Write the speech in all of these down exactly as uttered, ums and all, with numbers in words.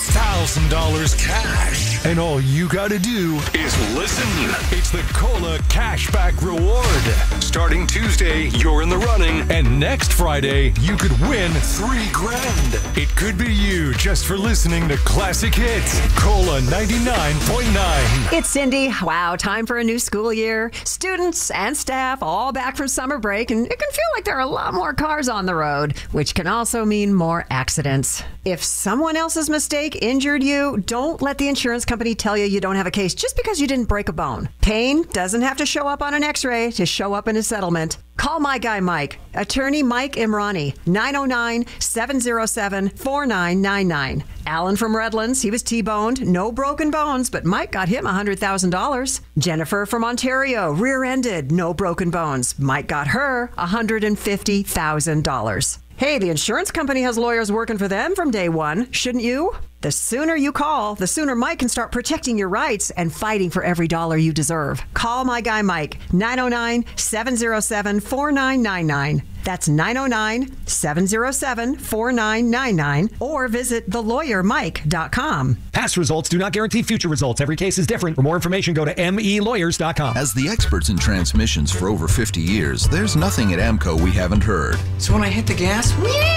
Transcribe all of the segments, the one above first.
thousand dollars cash. And all you gotta do is listen. It's the Cola Cashback Reward. Starting Tuesday, you're in the running. And next Friday, you could win three grand. It could be you just for listening to Classic Hits. Cola ninety-nine point nine. It's Cindy. Wow, time for a new school year. Students and staff all back from summer break, and it can feel like there are a lot more cars on the road, which can also mean more accidents. If someone else's mistake injured you, don't let the insurance company tell you you don't have a case just because you didn't break a bone. Pain doesn't have to show up on an x-ray to show up in a settlement. Call my guy Mike, attorney Mike Imrani, nine oh nine, seven oh seven, four nine nine nine. Alan from Redlands, he was T-boned, no broken bones, but Mike got him one hundred thousand dollars. Jennifer from Ontario, rear-ended, no broken bones. Mike got her one hundred fifty thousand dollars. Hey, the insurance company has lawyers working for them from day one, shouldn't you? The sooner you call, the sooner Mike can start protecting your rights and fighting for every dollar you deserve. Call my guy Mike, nine oh nine, seven oh seven, four nine nine nine. That's nine oh nine, seven oh seven, four nine nine nine, or visit the lawyer mike dot com. Past results do not guarantee future results. Every case is different. For more information, go to m e lawyers dot com. As the experts in transmissions for over fifty years, there's nothing at AMCO we haven't heard. So when I hit the gas,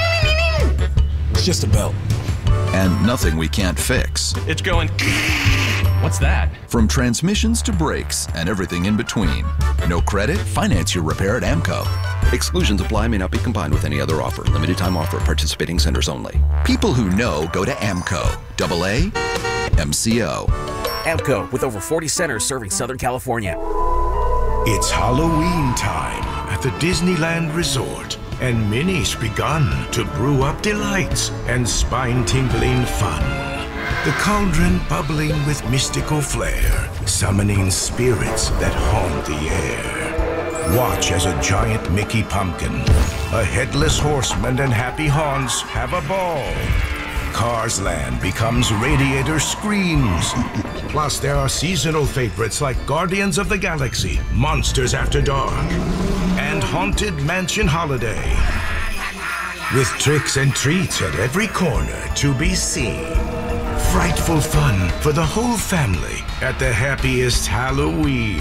it's just a belt. And nothing we can't fix. It's going... What's that? From transmissions to brakes and everything in between. No credit? Finance your repair at AMCO. Exclusions apply, may not be combined with any other offer. Limited time offer. Participating centers only. People who know go to AMCO. Double A M C O. AMCO, with over forty centers serving Southern California. It's Halloween time at the Disneyland Resort, and Minnie's begun to brew up delights and spine-tingling fun. The cauldron bubbling with mystical flair, summoning spirits that haunt the air. Watch as a giant Mickey pumpkin, a headless horseman, and Happy Haunts have a ball. Cars Land becomes Radiator Screams. Plus, there are seasonal favorites like Guardians of the Galaxy, Monsters After Dark, and Haunted Mansion Holiday. With tricks and treats at every corner to be seen. Frightful fun for the whole family at the happiest Halloween.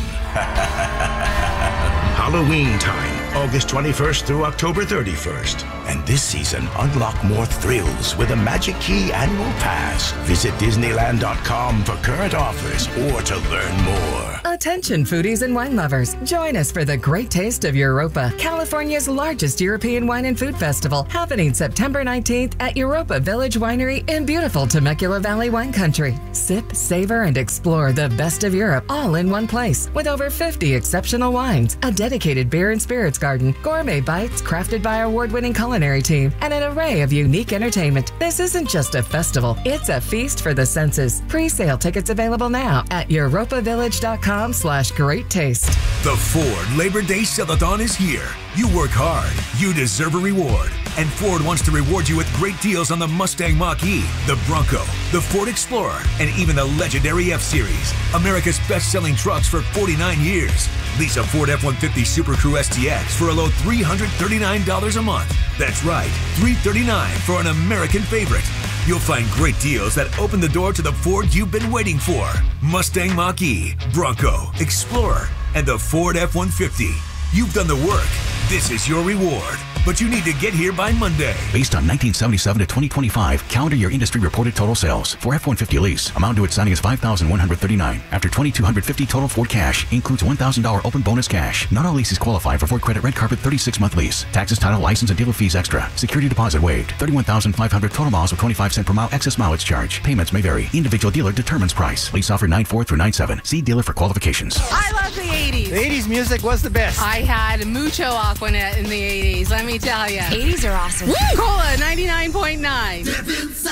Halloween time, August twenty-first through October thirty-first. And this season, unlock more thrills with a Magic Key annual pass. Visit Disneyland dot com for current offers or to learn more. Attention foodies and wine lovers. Join us for the Great Taste of Europa, California's largest European wine and food festival, happening September nineteenth at Europa Village Winery in beautiful Temecula Valley wine country. Sip, savor, and explore the best of Europe all in one place with over fifty exceptional wines, a dedicated beer and spirits garden, gourmet bites crafted by our award-winning culinary team, and an array of unique entertainment. This isn't just a festival, it's a feast for the senses. Pre-sale tickets available now at europa village dot com slash great taste. The Ford Labor Day Sell-a-thon is here. You work hard, you deserve a reward. And Ford wants to reward you with great deals on the Mustang Mach-E, the Bronco, the Ford Explorer, and even the legendary F-Series. America's best-selling trucks for forty-nine years. Lease a Ford F one fifty Super Crew S T X for a low three hundred thirty-nine dollars a month. That's right, three hundred thirty-nine dollars for an American favorite. You'll find great deals that open the door to the Ford you've been waiting for. Mustang Mach-E, Bronco, Explorer, and the Ford F one fifty. You've done the work. This is your reward. But you need to get here by Monday. Based on nineteen seventy-seven to twenty twenty-five calendar year industry reported total sales for F one fifty lease, amount due at signing is five thousand one hundred thirty-nine dollars. After two thousand two hundred fifty dollars total Ford cash, includes one thousand dollars open bonus cash. Not all leases qualify for Ford Credit Red Carpet thirty-six month lease. Taxes, title, license, and dealer fees extra. Security deposit waived. thirty-one thousand five hundred total miles with twenty-five cent per mile excess mileage charge. Payments may vary. Individual dealer determines price. Lease offer nine four through nine seven. See dealer for qualifications. I love the eighties. The eighties music was the best. I had mucho Aquanet in the eighties, let me tell you. eighties are awesome. Woo! Cola ninety-nine point nine.